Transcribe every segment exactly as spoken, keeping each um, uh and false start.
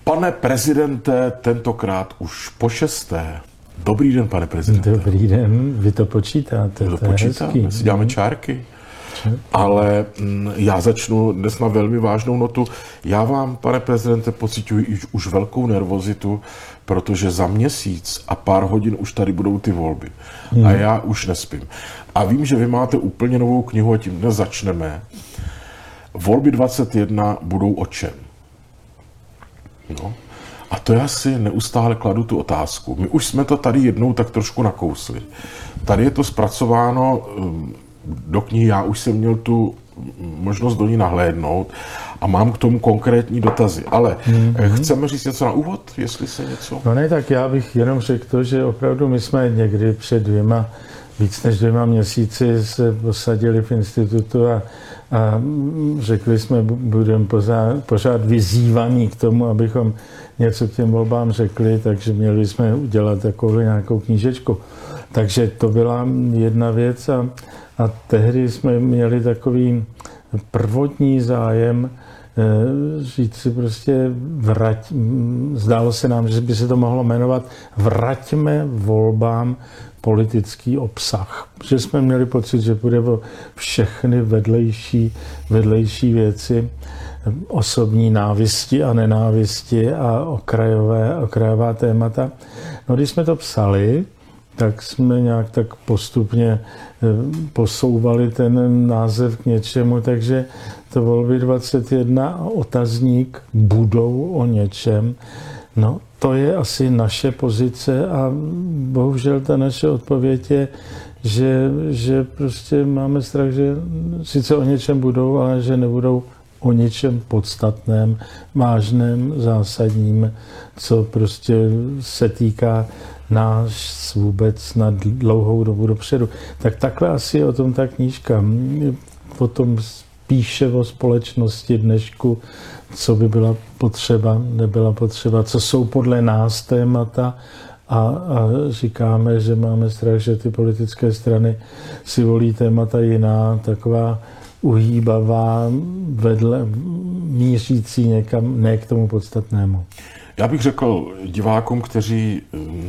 Pane prezidente, tentokrát už po šesté. Dobrý den, pane prezidente. Dobrý den, vy to počítáte, to, to počítáme, my si děláme čárky. Ale m, já začnu dnes na velmi vážnou notu. Já vám, pane prezidente, pociťuji už, už velkou nervozitu, protože za měsíc a pár hodin už tady budou ty volby. Hmm. A já už nespím. A vím, že vy máte úplně novou knihu a tím dnes začneme. Volby dvacet jedna budou o čem? No. A to já si neustále kladu tu otázku. My už jsme to tady jednou tak trošku nakousli. Tady je to zpracováno do knihy, já už jsem měl tu možnost do ní nahlédnout a mám k tomu konkrétní dotazy. Ale mm-hmm. chceme říct něco na úvod, jestli se něco... No ne, tak já bych jenom řekl to, že opravdu my jsme někdy před dvěma, víc než dvěma měsíci se posadili v institutu a, a řekli jsme, budeme pořád, pořád vyzývaní k tomu, abychom něco k těm volbám řekli, takže měli jsme udělat takovou nějakou knížečku. Takže to byla jedna věc a, a tehdy jsme měli takový prvotní zájem e, říct si prostě vrať, zdálo se nám, že by se to mohlo jmenovat Vraťme volbám politický obsah. Že jsme měli pocit, že půjde o všechny vedlejší, vedlejší věci, osobní návisti a nenávisti a okrajové, okrajová témata. No, když jsme to psali, tak jsme nějak tak postupně posouvali ten název k něčemu, takže to volby dvacet jedna a otazník budou o něčem. No, to je asi naše pozice a bohužel ta naše odpověď je, že, že prostě máme strach, že sice o něčem budou, ale že nebudou o něčem podstatném, vážném, zásadním, co prostě se týká nás vůbec na dlouhou dobu dopředu. Tak takhle asi je o tom ta knížka. Potom píše o společnosti dnešku, co by byla potřeba, nebyla potřeba, co jsou podle nás témata a, a říkáme, že máme strach, že ty politické strany si volí témata jiná, taková uhýbavá, vedle, mířící někam, ne k tomu podstatnému. Já bych řekl divákům, kteří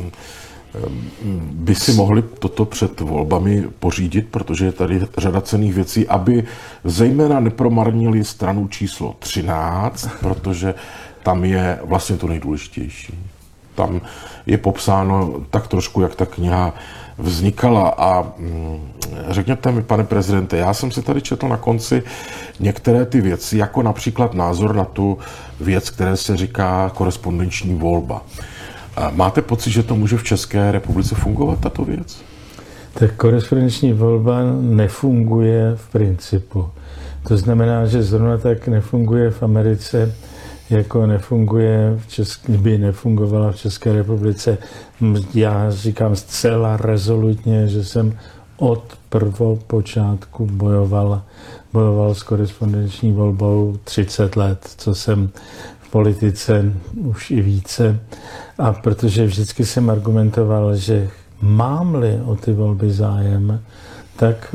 by si mohli toto před volbami pořídit, protože je tady řada cenných věcí, aby zejména nepromarnili stranu číslo třináct, protože tam je vlastně to nejdůležitější. Tam je popsáno tak trošku, jak ta kniha vznikala a řekněte mi, pane prezidente, já jsem si tady četl na konci některé ty věci, jako například názor na tu věc, které se říká korespondenční volba. Máte pocit, že to může v České republice fungovat, tato věc? Tak korespondenční volba nefunguje v principu. To znamená, že zrovna tak nefunguje v Americe, jako nefunguje v České, by nefungovala v České republice. Já říkám zcela rezolutně, že jsem od prvopočátku bojoval, bojoval s korespondenční volbou třicet let, co jsem v politice už i více. A protože vždycky jsem argumentoval, že mám-li o ty volby zájem, tak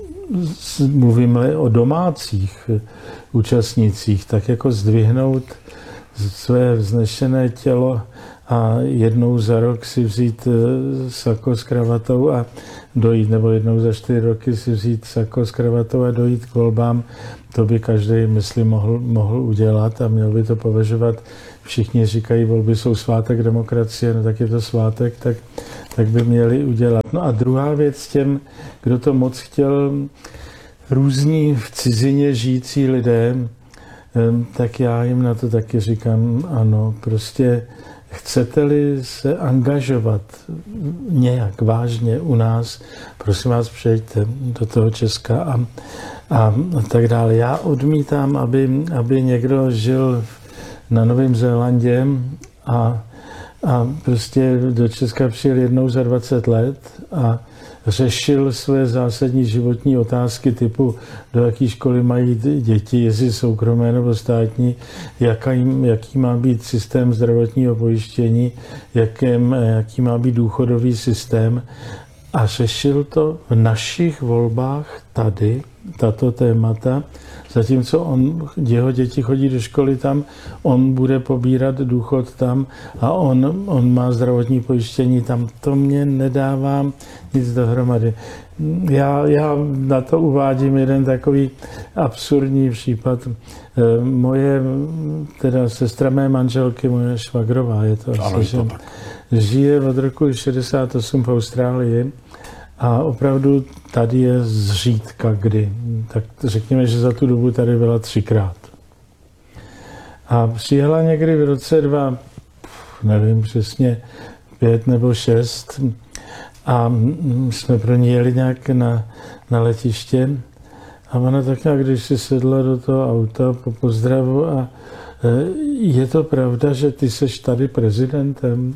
mluvím-li o domácích účastnících, tak jako zdvihnout své vznešené tělo a jednou za rok si vzít sako s kravatou a dojít, nebo jednou za čtyři roky si vzít sako s kravatou a dojít k volbám, to by každý, myslím, mohl, mohl udělat a měl by to považovat. Všichni říkají, volby jsou svátek demokracie, no tak je to svátek, tak, tak by měli udělat. No a druhá věc těm, kdo to moc chtěl, různí v cizině žijící lidé, tak já jim na to taky říkám, ano, prostě chcete-li se angažovat nějak vážně u nás, prosím vás, přejďte do toho Česka a, a tak dále. Já odmítám, aby, aby někdo žil na Novém Zélandě a, a prostě do Česka přijel jednou za dvacet let a řešil své zásadní životní otázky typu, do jaké školy mají děti, jestli soukromé nebo státní, jaký, jaký má být systém zdravotního pojištění, jakým, jaký má být důchodový systém. A řešil to v našich volbách tady tato témata, zatímco on, jeho děti chodí do školy tam, on bude pobírat důchod tam a on, on má zdravotní pojištění tam. To mě nedává nic dohromady. Já, já na to uvádím jeden takový absurdní případ. Moje, teda sestra mé manželky, moje švagrová, je to asi, že žije od roku šedesát osm v Austrálii a opravdu tady je zřídka kdy. Tak řekněme, že za tu dobu tady byla třikrát. A přijela někdy v roce dva, nevím přesně, pět nebo šest a jsme pro ní jeli nějak na, na letiště a ona tak nějak, když si sedla do toho auta po pozdravu a je to pravda, že ty seš tady prezidentem?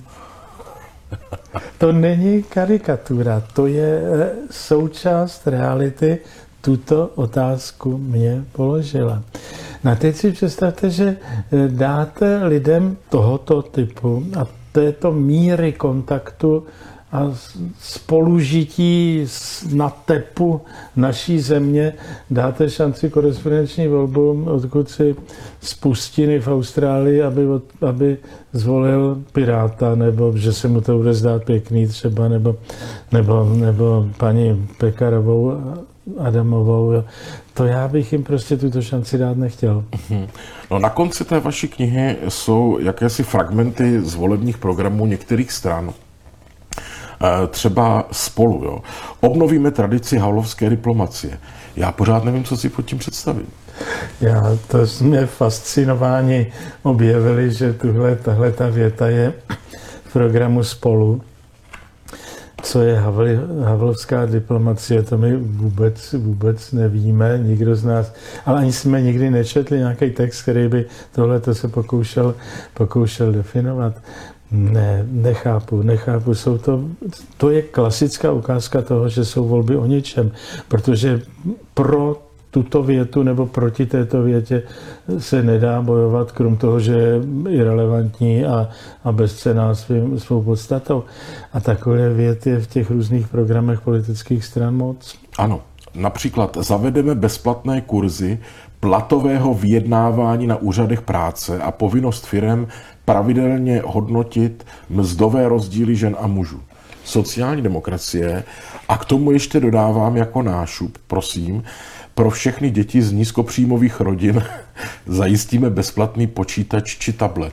To není karikatura, to je součást reality. Tuto otázku mě položila. Na teď si představte, že dáte lidem tohoto typu a této míry kontaktu a spolužití na tepu naší země dáte šanci korespondenční volbu, odkud si z pustiny v Austrálii, aby, aby zvolil Piráta, nebo že se mu to bude zdát pěkný třeba, nebo, nebo, nebo paní Pekarovou Adamovou. To já bych jim prostě tuto šanci dát nechtěl. No, na konci té vaší knihy jsou jakési fragmenty z volebních programů některých stran. Třeba Spolu. Jo. Obnovíme tradici havlovské diplomacie. Já pořád nevím, co si pod tím představit. Já, to jsme fascinováni objevili, že tuhle, tahle ta věta je v programu Spolu. Co je Havli, havlovská diplomacie, to my vůbec, vůbec nevíme, nikdo z nás, ale ani jsme nikdy nečetli nějaký text, který by tohleto se pokoušel, pokoušel definovat. Ne, nechápu, nechápu. Jsou to, to je klasická ukázka toho, že jsou volby o ničem, protože pro tuto větu nebo proti této větě se nedá bojovat, krom toho, že je irelevantní a, a bezcenná svým, svou podstatou. A takové věty je v těch různých programech politických stran moc. Ano, například zavedeme bezplatné kurzy platového vyjednávání na úřadech práce a povinnost firem pravidelně hodnotit mzdové rozdíly žen a mužů. Sociální demokracie, a k tomu ještě dodávám jako nášup, prosím, pro všechny děti z nízkopříjmových rodin zajistíme bezplatný počítač či tablet.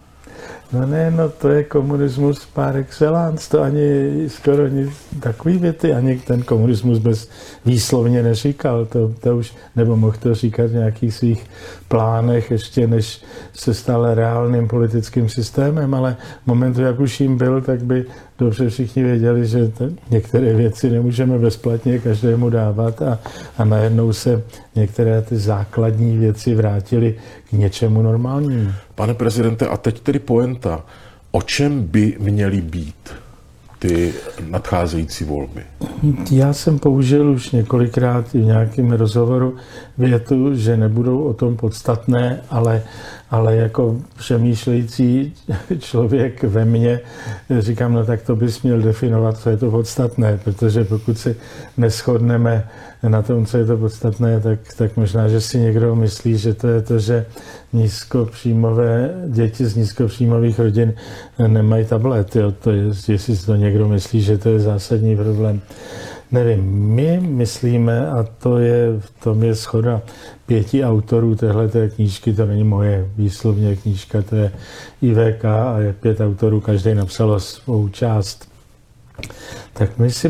No ne, no to je komunismus par excellence, to ani skoro nic, takový věty, ani ten komunismus bez výslovně neříkal, to, to už, nebo mohl to říkat v nějakých svých plánech ještě, než se stal reálným politickým systémem, ale v momentu, jak už jim byl, tak by dobře všichni věděli, že t- některé věci nemůžeme bezplatně každému dávat a, a najednou se některé ty základní věci vrátily k něčemu normálnímu. Pane prezidente, a teď tedy poenta. O čem by měly být ty nadcházející volby? Já jsem použil už několikrát v nějakém rozhovoru větu, že nebudou o tom podstatné, ale, ale jako přemýšlející člověk ve mně říkám, no tak to bys měl definovat, co je to podstatné, protože pokud si neshodneme na tom, co je to podstatné, tak, tak možná, že si někdo myslí, že to je to, že nízkopříjmové děti z nízkopříjmových rodin nemají tablet. Jo. To je, jestli si to někdo myslí, že to je zásadní problém. Nevím, my myslíme, a to je, v tom je shoda pěti autorů téhleté knížky, to není moje výslovně knížka, to je I V K a je pět autorů, každý napsal svou část. Tak my si